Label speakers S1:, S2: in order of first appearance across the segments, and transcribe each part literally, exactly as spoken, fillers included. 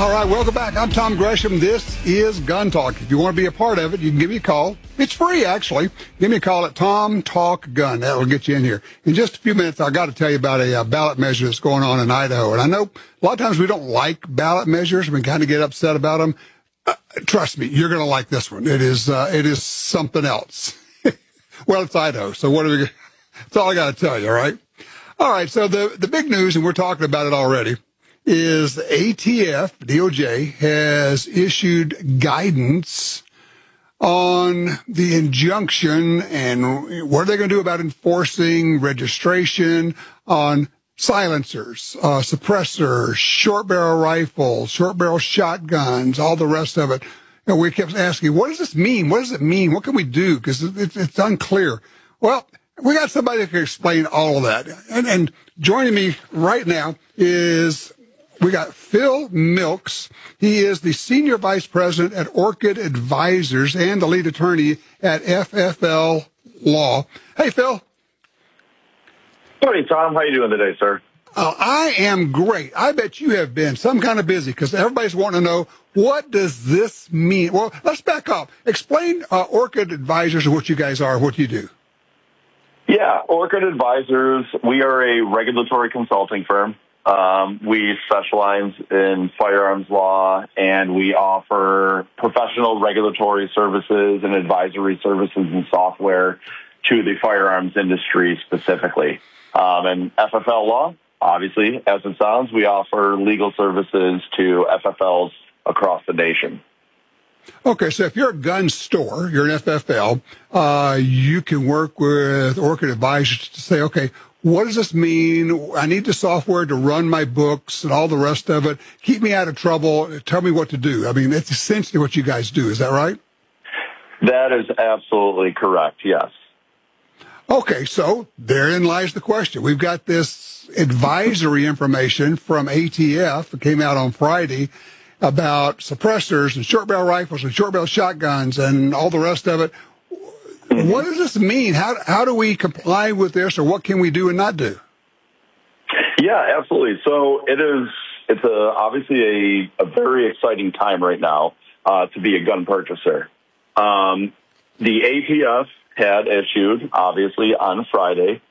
S1: All right, welcome back. I'm Tom Gresham. This is Gun Talk. If you want to be a part of it, you can give me a call. It's free, actually. Give me a call at Tom Talk Gun. That will get you in here. In just a few minutes, I've got to tell you about a, a ballot measure that's going on in Idaho. And I know a lot of times we don't like ballot measures. We kind of get upset about them. Uh, trust me, you're going to like this one. It is uh, it is something else. Well, it's Idaho, so what are we? That's all I got to tell you, all right? All right, so the, the big news, and we're talking about it already, is the A T F, D O J, has issued guidance on the injunction and what are they going to do about enforcing registration on silencers, uh, suppressors, short barrel rifles, short barrel shotguns, all the rest of it. You know, we kept asking, what does this mean? What does it mean? What can we do? Because it's, it's unclear. Well, we got somebody that can explain all of that. And, and joining me right now is we got Phil Milks. He is the Senior Vice President at Orchid Advisors and the lead attorney at F F L Law. Hey, Phil.
S2: Hey, Tom. How you doing today, sir?
S1: Uh, I am great. I bet you have been some kind of busy because everybody's wanting to know, what does this mean? Well, let's back up. Explain uh, Orchid Advisors and what you guys are, what you do.
S2: Yeah, Orchid Advisors, we are a regulatory consulting firm. Um, we specialize in firearms law, and we offer professional regulatory services and advisory services and software to the firearms industry specifically. Um, and F F L Law, obviously, as it sounds, we offer legal services to F F Ls across the nation.
S1: Okay, so if you're a gun store, you're an F F L, uh, you can work with Orchid Advisors to say, okay, what does this mean? I need the software to run my books and all the rest of it. Keep me out of trouble. Tell me what to do. I mean, that's essentially what you guys do. Is that right?
S2: That is absolutely correct, yes.
S1: Okay, so therein lies the question. We've got this advisory information from A T F that came out on Friday about suppressors and short barrel rifles and short barrel shotguns and all the rest of it. What does this mean? How how do we comply with this, or what can we do and not do?
S2: Yeah, absolutely. So it is. It's a, obviously a, a very exciting time right now uh, to be a gun purchaser. Um, the A T F had issued, obviously on Friday,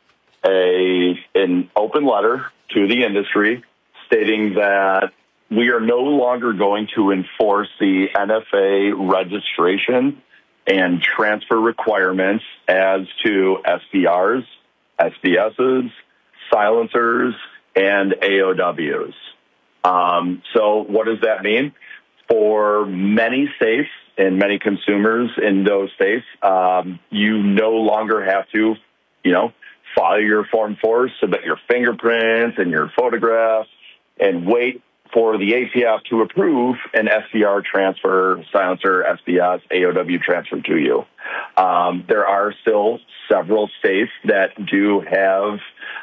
S2: a an open letter to the industry stating that we are no longer going to enforce the N F A registration and transfer requirements as to S B Rs, S B Ss, silencers, and A O Ws. Um, so what does that mean? For many states and many consumers in those states, um, you no longer have to, you know, file your Form four, submit your fingerprints and your photographs, and wait for the A T F to approve an S B R transfer, silencer, S B S, A O W transfer to you. Um, there are still several states that do have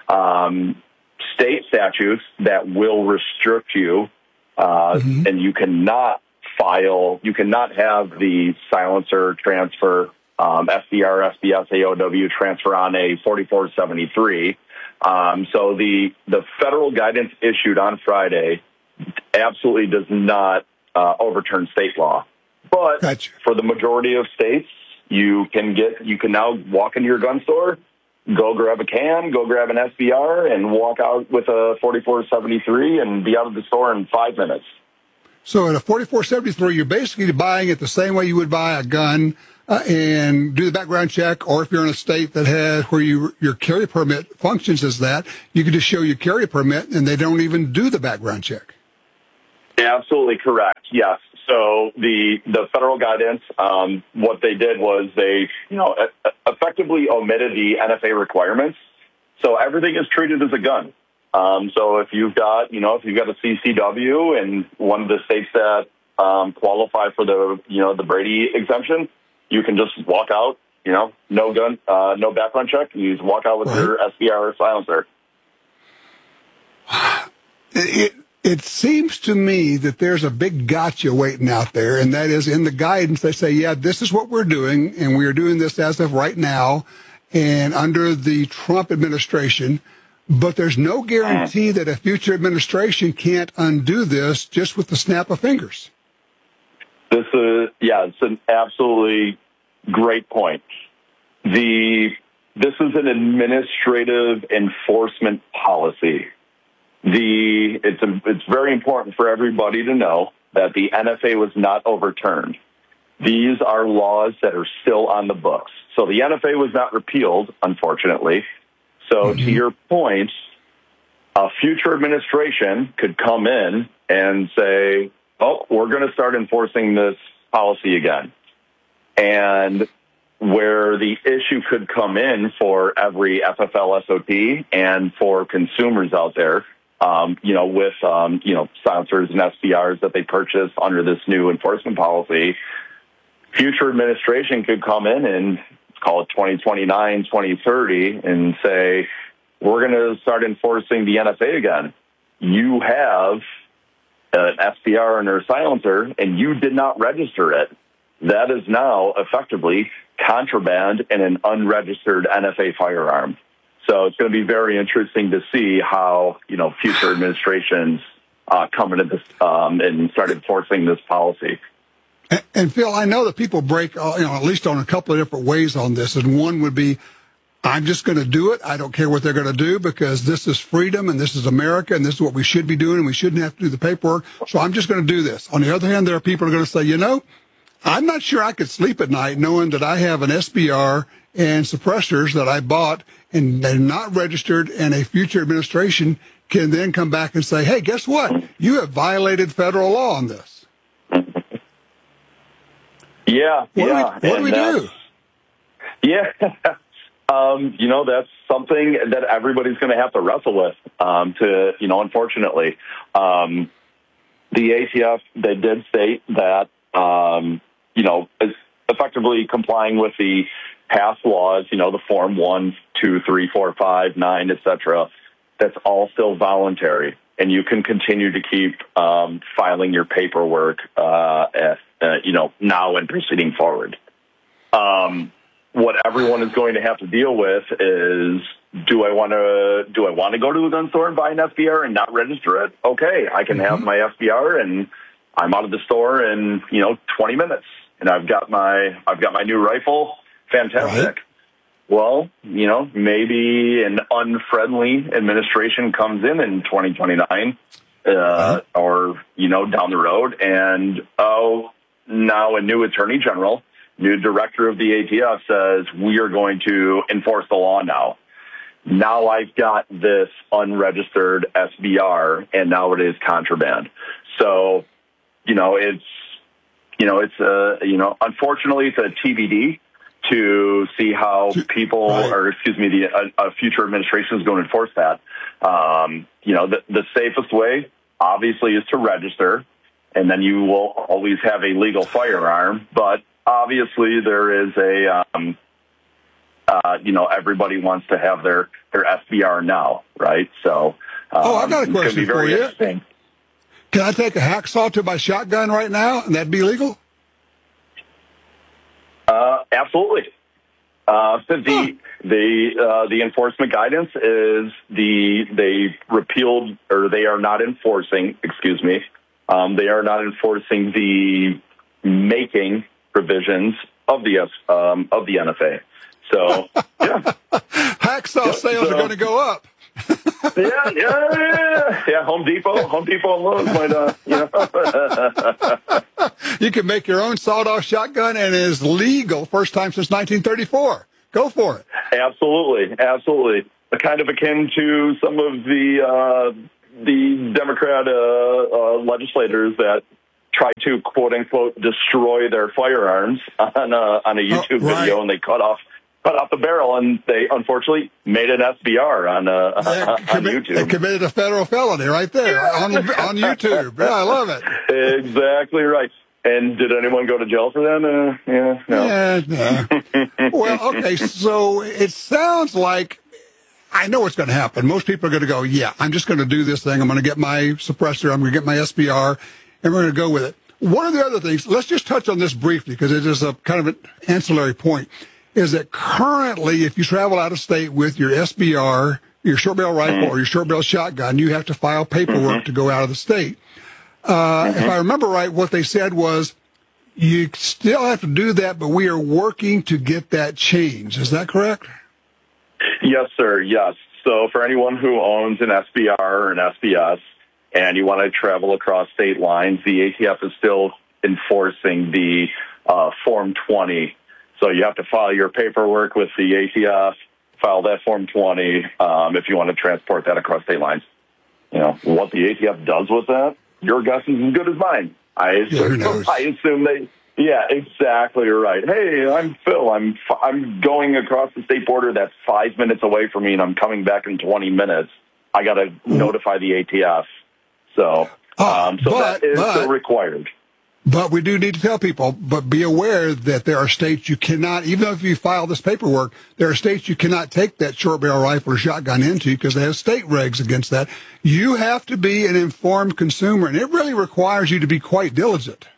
S2: um, state statutes that will restrict you, uh, mm-hmm. and you cannot file, you cannot have the silencer transfer, um, S B R, S B S, A O W transfer on a forty-four seventy-three. Um, so the the federal guidance issued on Friday absolutely does not uh, overturn state law. But gotcha. For the majority of states, you can get you can now walk into your gun store, go grab a can, go grab an S B R, and walk out with a forty-four seventy-three and be out of the store in five minutes.
S1: So in a forty-four seventy-three, you're basically buying it the same way you would buy a gun uh, and do the background check, or if you're in a state that has where you, your carry permit functions as that, you can just show your carry permit and they don't even do the background check.
S2: Absolutely correct. Yes. So the the federal guidance, um, what they did was they, you know, effectively omitted the N F A requirements. So everything is treated as a gun. Um, so if you've got, you know, if you've got a C C W in one of the states that um, qualify for the, you know, the Brady exemption, you can just walk out, you know, no gun, uh, no background check. You just walk out with right. your S B R or silencer.
S1: It, It seems to me that there's a big gotcha waiting out there, and that is in the guidance. They say, yeah, this is what we're doing, and we are doing this as of right now. And under the Trump administration, But there's no guarantee that a future administration can't undo this just with the snap of fingers.
S2: This is, yeah, it's an absolutely great point. The This is an administrative enforcement policy. The it's a, it's very important for everybody to know that the N F A was not overturned. These are laws that are still on the books. So the N F A was not repealed, unfortunately. So mm-hmm. to your point, a future administration could come in and say, oh, we're going to start enforcing this policy again. And where the issue could come in for every F F L S O T and for consumers out there, um, you know, with, um, you know, silencers and S B Rs that they purchase under this new enforcement policy, future administration could come in and call it twenty twenty-nine, twenty thirty and say, we're going to start enforcing the N F A again. You have an S B R and or silencer and you did not register it. That is now effectively contraband and an unregistered N F A firearm. So it's going to be very interesting to see how, you know, future administrations uh, come into this um, and start enforcing this policy.
S1: And, and Phil, I know that people break, uh, you know, at least on a couple of different ways on this. And one would be, I'm just going to do it. I don't care what they're going to do because this is freedom and this is America and this is what we should be doing and we shouldn't have to do the paperwork. So I'm just going to do this. On the other hand, there are people who are going to say, you know, I'm not sure I could sleep at night knowing that I have an S B R and suppressors that I bought and they're not registered, and a future administration can then come back and say, hey, guess what? You have violated federal law on this.
S2: Yeah,
S1: what
S2: yeah.
S1: Do we, what do we do?
S2: Yeah, um, you know, that's something that everybody's going to have to wrestle with, um, to, you know, unfortunately. Um, the A T F, they did state that, um, you know, is effectively complying with the past laws, you know, the Form one, two, three, four, five, nine, et cetera. That's all still voluntary. And you can continue to keep um, filing your paperwork, uh, at, uh, you know, now and proceeding forward. Um, what everyone is going to have to deal with is, do I want to do I want to go to a gun store and buy an S B R and not register it? Okay, I can mm-hmm. have my S B R and I'm out of the store in, you know, twenty minutes, and I've got my I've got my new rifle. Fantastic. Right. Well, you know, maybe an unfriendly administration comes in in twenty twenty-nine, uh, right. or, you know, down the road, and, oh, now a new attorney general, new director of the A T F says, we are going to enforce the law now. Now I've got this unregistered S B R, and now it is contraband. So, you know, it's, you know, it's, uh, you know, unfortunately, it's a T B D. To see how people, right. or excuse me, the a, a future administration is going to enforce that. Um, you know, the, the safest way, obviously, is to register, and then you will always have a legal firearm. But obviously, there is a, um, uh, you know, everybody wants to have their, their S B R now, right? So, um,
S1: oh, I've got a question
S2: it's going to be very
S1: for you. Can I take a hacksaw to my shotgun right now, and that'd be legal?
S2: Uh, absolutely. Uh, the
S1: huh.
S2: the uh, the enforcement guidance is the they repealed or they are not enforcing. Excuse me. Um, they are not enforcing the making provisions of the um, of the N F A. So yeah,
S1: hacksaw yep, sales so, are going to go up.
S2: yeah, yeah, yeah, yeah. Home Depot, Home Depot and Lowe's might, uh, you know.
S1: You can make your own sawed-off shotgun, and it is legal. First time since nineteen thirty-four. Go for it.
S2: Absolutely, absolutely. Kind of akin to some of the uh, the Democrat uh, uh, legislators that try to quote unquote destroy their firearms on a, on a YouTube oh, right. video, and they cut off. cut off the barrel, and they unfortunately made an S B R on, uh, on
S1: commit,
S2: YouTube.
S1: They committed a federal felony right there on, on YouTube. Yeah, I love it.
S2: Exactly right. And did anyone go to jail for that? Uh, yeah, no.
S1: Yeah, no. Well, okay, so it sounds like I know what's going to happen. Most people are going to go, yeah, I'm just going to do this thing. I'm going to get my suppressor. I'm going to get my S B R, and we're going to go with it. One of the other things, let's just touch on this briefly because it is a kind of an ancillary point, is that currently, if you travel out of state with your S B R, your short barrel rifle mm-hmm. or your short barrel shotgun, you have to file paperwork mm-hmm. to go out of the state. Uh, mm-hmm. If I remember right, what they said was you still have to do that, but we are working to get that changed. Is that correct?
S2: Yes, sir. Yes. So for anyone who owns an S B R or an S B S and you want to travel across state lines, the A T F is still enforcing the uh, Form twenty. So you have to file your paperwork with the A T F, file that Form twenty um, if you want to transport that across state lines. You know, what the A T F does with that, your guess is as good as mine. I assume,
S1: yeah,
S2: I assume they... Yeah, exactly right. Hey, I'm Phil. I'm I'm going across the state border that's five minutes away from me, and I'm coming back in twenty minutes. I got to mm-hmm. notify the A T F. So,
S1: oh,
S2: um, so
S1: but,
S2: that is
S1: but,
S2: still required.
S1: But we do need to tell people, but be aware that there are states you cannot, even though if you file this paperwork, there are states you cannot take that short barrel rifle or shotgun into because they have state regs against that. You have to be an informed consumer, and it really requires you to be quite diligent.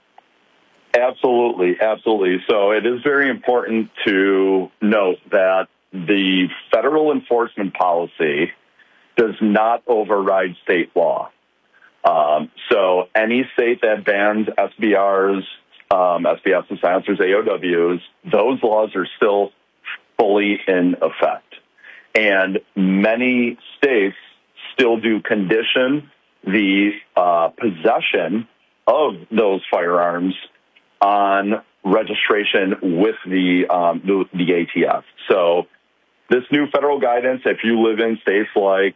S2: Absolutely, absolutely. So it is very important to note that the federal enforcement policy does not override state law. Um, so any state that bans S B Rs, um, S B Ss, silencers, A O Ws, those laws are still fully in effect. And many states still do condition the uh, possession of those firearms on registration with the, um, the the A T F. So this new federal guidance, if you live in states like,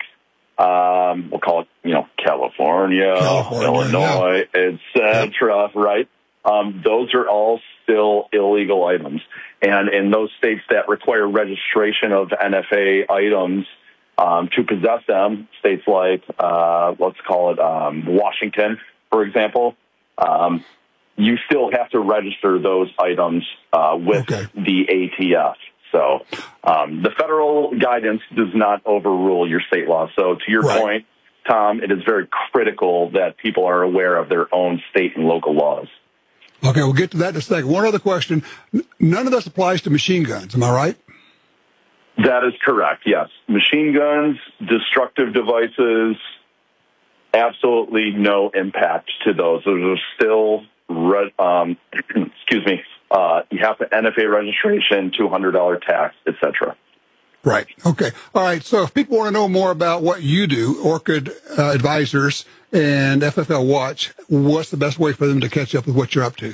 S2: um, we'll call it, you know, California, California Illinois, yeah. et cetera, yeah. right? Um, those are all still illegal items. And in those states that require registration of N F A items um, to possess them, states like, uh, let's call it um, Washington, for example, um, you still have to register those items uh, with okay. the A T F. So um, the federal guidance does not overrule your state law. So to your right. point, Tom, it is very critical that people are aware of their own state and local laws.
S1: Okay, we'll get to that in a second. One other question. None of this applies to machine guns, am I right?
S2: That is correct, yes. Machine guns, destructive devices, absolutely no impact to those. Those are still... Um, excuse me, uh, you have to N F A registration, two hundred dollars tax, et cetera.
S1: Right. Okay. All right. So if people want to know more about what you do, Orchid uh, Advisors and F F L Watch, what's the best way for them to catch up with what you're up to?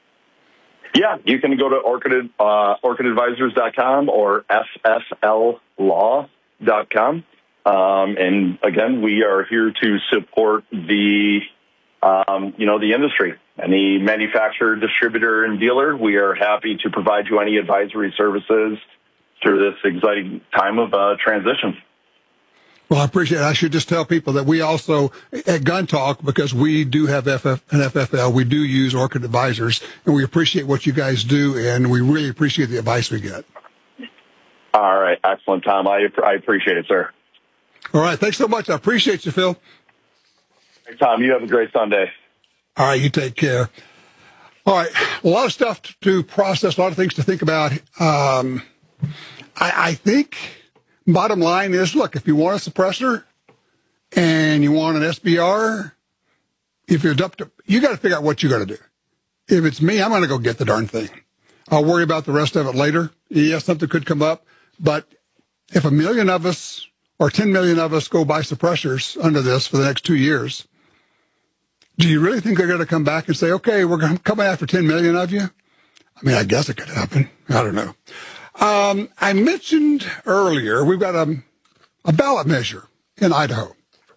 S2: Yeah, you can go to orchid, uh, orchid advisors dot com or F F L law dot com. Um, and again, we are here to support the, um, you know, the industry. Any manufacturer, distributor, and dealer, we are happy to provide you any advisory services through this exciting time of uh, transition.
S1: Well, I appreciate it. I should just tell people that we also, at Gun Talk, because we do have F F and F F L, we do use Orchid Advisors, and we appreciate what you guys do, and we really appreciate the advice we get.
S2: All right. Excellent, Tom. I, I appreciate it, sir.
S1: All right. Thanks so much. I appreciate you, Phil.
S2: Hey, Tom, you have a great Sunday.
S1: All right, you take care. All right, a lot of stuff to process, a lot of things to think about. Um, I, I think bottom line is, look, if you want a suppressor and you want an S B R, if you're up to, you got to figure out what you got to do. If it's me, I'm going to go get the darn thing. I'll worry about the rest of it later. Yes, something could come up, but if a million of us or ten million of us go buy suppressors under this for the next two years, do you really think they're going to come back and say, okay, we're coming after ten million of you? I mean, I guess it could happen. I don't know. Um, I mentioned earlier, we've got a, a ballot measure in Idaho.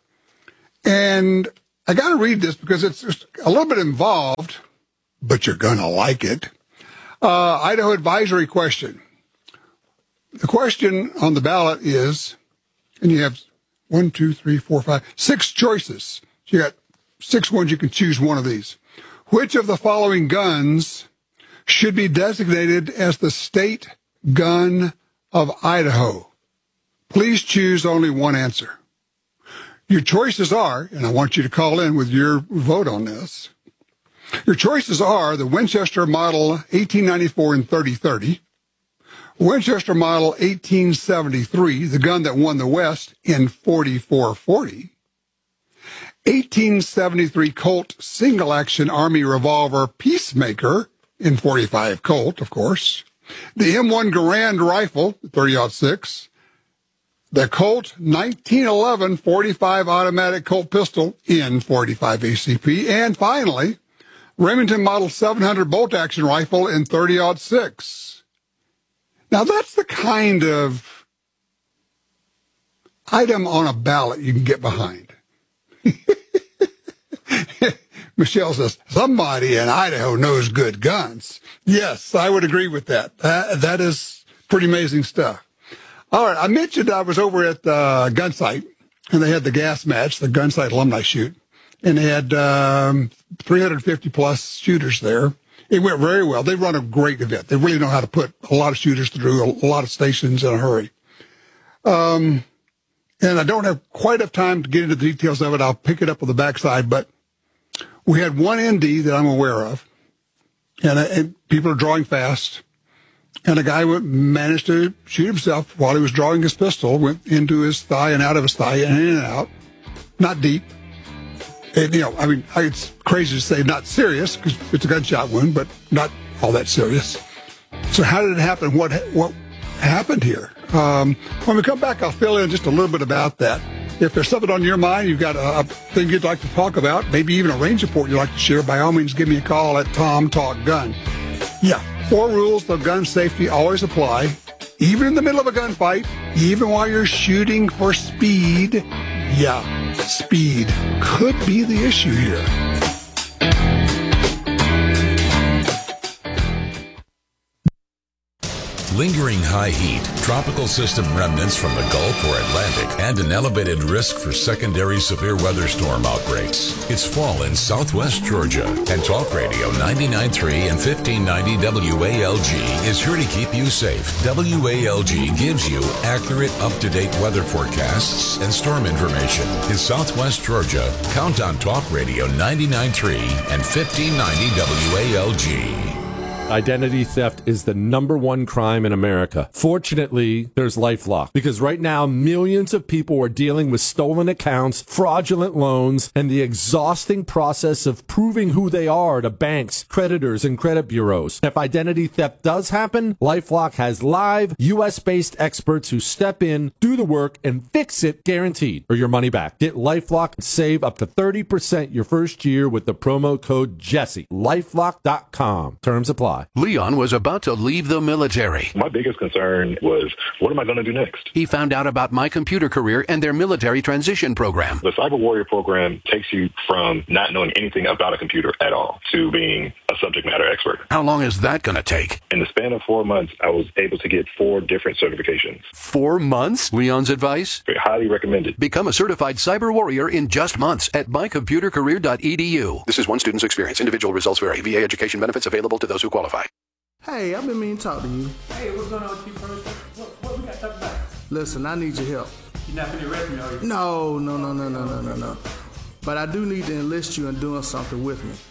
S1: And I got to read this because it's just a little bit involved, but you're going to like it. Uh, Idaho advisory question. The question on the ballot is, and you have one, two, three, four, five, six choices. So you got six ones, you can choose one of these. Which of the following guns should be designated as the state gun of Idaho? Please choose only one answer. Your choices are, and I want you to call in with your vote on this. Your choices are the Winchester Model eighteen ninety-four and thirty thirty, Winchester Model eighteen seventy-three, the gun that won the West in forty-four forty. eighteen seventy-three Colt single-action Army revolver Peacemaker in forty-five Colt, of course. The M one Garand rifle, thirty aught six. The Colt nineteen eleven forty-five automatic Colt pistol in forty-five A C P. And finally, Remington Model seven hundred bolt-action rifle in thirty aught six. Now, that's the kind of item on a ballot you can get behind. Michelle says, somebody in Idaho knows good guns. Yes, I would agree with that. Uh, that is pretty amazing stuff. All right, I mentioned I was over at the gun site, and they had the gas match, the gun site alumni shoot, and they had um, three hundred fifty plus shooters there. It went very well. They run a great event. They really know how to put a lot of shooters through a, a lot of stations in a hurry. Um, and I don't have quite enough time to get into the details of it. I'll pick it up on the backside, but we had one N D that I'm aware of, and, uh, and people are drawing fast. And a guy went, managed to shoot himself while he was drawing his pistol, went into his thigh and out of his thigh and in and out. Not deep. And, you know, I mean, it's crazy to say not serious because it's a gunshot wound, but not all that serious. So how did it happen? What what happened here? Um, when we come back, I'll fill in just a little bit about that. If there's something on your mind, you've got a, a thing you'd like to talk about, maybe even a range report you'd like to share, by all means, give me a call at Tom Talk Gun. Yeah, four rules of gun safety always apply, even in the middle of a gunfight, even while you're shooting for speed. Yeah, speed could be the issue here.
S3: Lingering high heat, tropical system remnants from the Gulf or Atlantic, and an elevated risk for secondary severe weather storm outbreaks. It's fall in southwest Georgia, and Talk Radio ninety-nine point three and fifteen ninety W A L G is here to keep you safe. W A L G gives you accurate, up-to-date weather forecasts and storm information. In southwest Georgia, count on Talk Radio ninety-nine point three and fifteen ninety W A L G.
S4: Identity theft is the number one crime in America. Fortunately, there's LifeLock, because right now millions of people are dealing with stolen accounts, fraudulent loans, and the exhausting process of proving who they are to banks, creditors, and credit bureaus. If identity theft does happen, LifeLock has live, U S-based experts who step in, do the work, and fix it guaranteed, or your money back. Get LifeLock and save up to thirty percent your first year with the promo code Jesse. LifeLock dot com. Terms apply.
S5: Leon was about to leave the military.
S6: My biggest concern was, what am I going to do next?
S5: He found out about My Computer Career and their military transition program.
S6: The Cyber Warrior program takes you from not knowing anything about a computer at all to being a subject matter expert.
S5: How long is that going to take?
S6: In the span of four months, I was able to get four different certifications.
S5: Four months? Leon's advice?
S6: Very highly recommended.
S5: Become a certified cyber warrior in just months at my computer career dot e d u. This is one student's experience. Individual results vary. V A education benefits available to those who qualify.
S7: Hey, I've been meaning to talk to you.
S8: Hey, what's going on with you, First? What, what we got to talk about?
S7: Listen, I need your help.
S8: You're not going to arrest me, are you?
S7: No, no, no, no, no, no, no, no. But I do need to enlist you in doing something with me.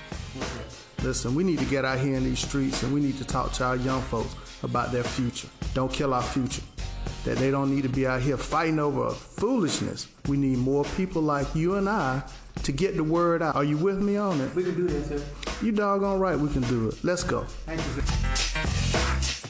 S7: Listen, we need to get out here in these streets and we need to talk to our young folks about their future. Don't kill our future. That they don't need to be out here fighting over foolishness. We need more people like you and I to get the word out. Are you with me on it?
S8: We can do that, sir.
S7: You doggone right we can do it. Let's go.
S8: Thank you, sir.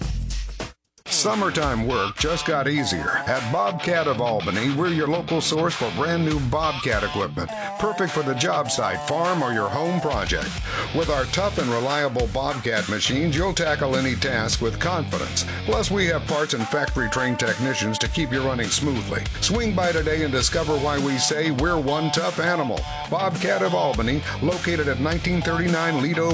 S9: Summertime work just got easier. At Bobcat of Albany, we're your local source for brand new Bobcat equipment, perfect for the job site, farm, or your home project. With our tough and reliable Bobcat machines, you'll tackle any task with confidence. Plus, we have parts and factory-trained technicians to keep you running smoothly. Swing by today and discover why we say we're one tough animal. Bobcat of Albany, located at nineteen thirty-nine Lido